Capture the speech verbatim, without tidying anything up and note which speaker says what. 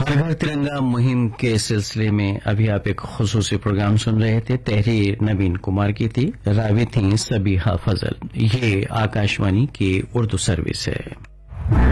Speaker 1: हर घर तिरंगा मुहिम के सिलसिले में अभी आप एक खुसूसी प्रोग्राम सुन रहे थे। तहरीर नवीन कुमार की थी, रावी थी सबीहा फजल। ये आकाशवाणी की उर्दू सर्विस है।